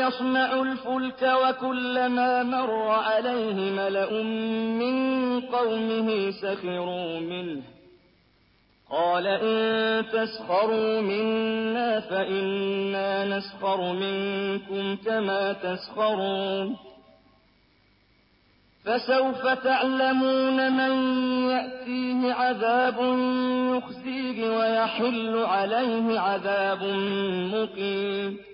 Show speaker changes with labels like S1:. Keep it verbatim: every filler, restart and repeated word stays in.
S1: يَصْنَعُ الْفُلْكَ وَكُلَّمَا مَرَّ عَلَيْهِ مَلَأٌ مِّن قَوْمِهِ سَخِرُوا مِنْهُ قَالَ إِن تَسْخَرُوا مِنَّا فَإِنَّا نَسْخَرُ مِنكُمْ كَمَا تَسْخَرُونَ فَسَوْفَ تَعْلَمُونَ مَن يَأْتِيهِ عَذَابٌ يُخْزِيهِ وَيَحِلُّ عَلَيْهِ عَذَابٌ مُّقِيمٌ